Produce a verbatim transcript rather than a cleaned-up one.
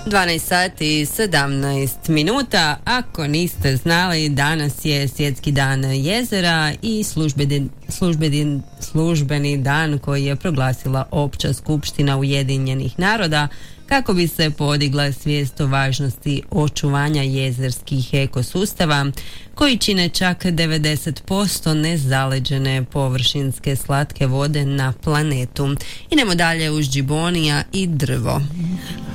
dvanaest sati i sedamnaest minuta. Ako niste znali, danas je Svjetski dan jezera i službeni, službeni, službeni dan koji je proglasila Opća skupština Ujedinjenih naroda kako bi se podigla svijest o važnosti očuvanja jezerskih ekosustava koji čine čak devedeset posto nezaleđene površinske slatke vode na planetu. Idemo dalje uz Džibonija i drvo.